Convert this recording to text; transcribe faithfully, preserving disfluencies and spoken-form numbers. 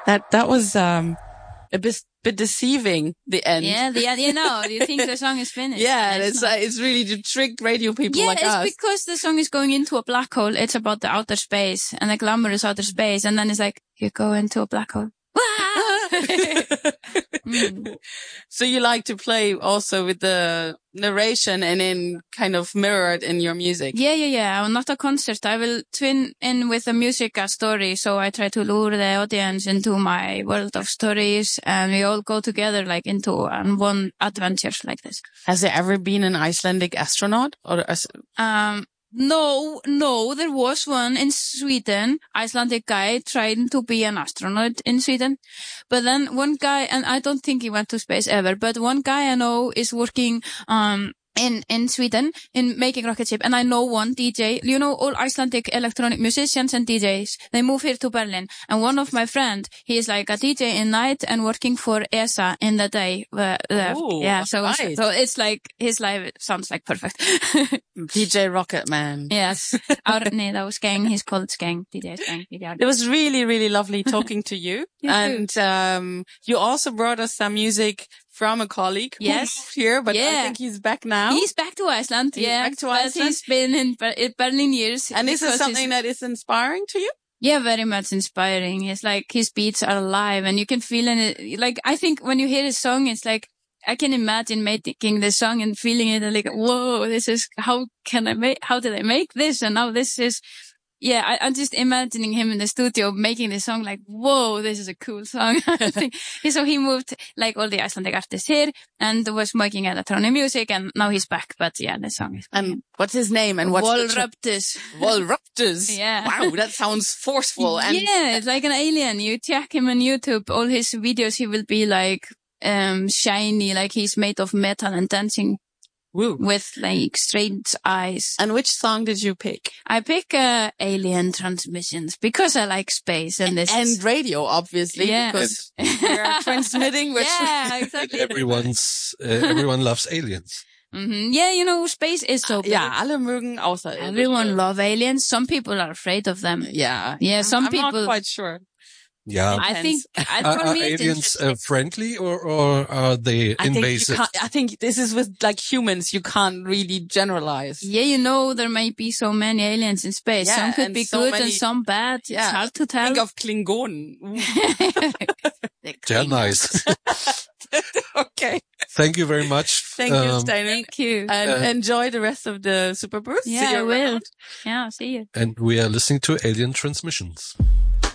That that was um a bit bit deceiving. The end. Yeah, the you know, you think the song is finished. Yeah, it's it's uh, it's really to trick radio people yeah, like it's us. because the song is going into a black hole. It's about the outer space and the glamorous outer space, and then it's like you go into a black hole. mm. So you like to play also with the narration and in kind of mirrored in your music? Yeah, yeah, yeah. I'm not a concert. I will twin in with the music a story. So I try to lure the audience into my world of stories, and we all go together like into um, one adventure like this. Has there ever been an Icelandic astronaut? Or a... Um, no, no, there was one in Sweden, Icelandic guy trying to be an astronaut in Sweden. But then one guy, and I don't think he went to space ever, but one guy I know is working, um, in, in Sweden in making rocket ship. And I know one D J, you know, all Icelandic electronic musicians and D Js, they move here to Berlin. And one of my friends, he is like a D J in night and working for E S A in the day. Uh, uh, Ooh, yeah, so, right. so it's like, his life sounds like perfect. D J Rocket Man. Yes. Árni, that was Skeng, he's called Skeng, D J Skeng. It was really, really lovely talking to you. you and, um, you also brought us some music from a colleague who yes. moved here, but yeah. I think he's back now. He's back to Iceland. He's yeah. back to but Iceland. He's been in, Ber- in Berlin years. And is it something that is inspiring to you? Yeah, very much inspiring. It's like his beats are alive and you can feel it. Like, I think when you hear his song, it's like, I can imagine making the song and feeling it and like, whoa, this is, how can I make, how did I make this? And now this is, yeah, I, I'm just imagining him in the studio making the song like, whoa, this is a cool song. So he moved like all the Icelandic artists here and was making electronic music and now he's back. But yeah, the song is. And what's his name? And what's Volruptus. Volruptus. Yeah. Wow, that sounds forceful. And yeah, it's like an alien. You check him on YouTube, all his videos, he will be like, um, shiny, like he's made of metal and dancing. Woo. With like straight eyes. And which song did you pick? I pick uh, Alien Transmissions because I like space and this and is... radio, obviously, yeah. because we're transmitting. Which yeah, exactly. Everyone's uh, everyone loves aliens. Mm-hmm. Yeah, you know, space is so big. Ja, alle mögen außer. Everyone love aliens. Some people are afraid of them. Yeah, yeah. Some I'm people. Not quite sure. Yeah, I think I, are, are aliens uh, friendly or, or are they I invasive? Think I think this is with like humans. You can't really generalize. Yeah, you know there might be so many aliens in space. Yeah, some could be so good many, and some bad. Yeah, it's hard to tell. Think of Klingonen. They're nice. Okay. Thank you very much. Thank um, you, Steiner. Thank you. And uh, enjoy the rest of the Super Boost. Yeah, I will. Yeah, see you. And we are listening to Alien Transmissions.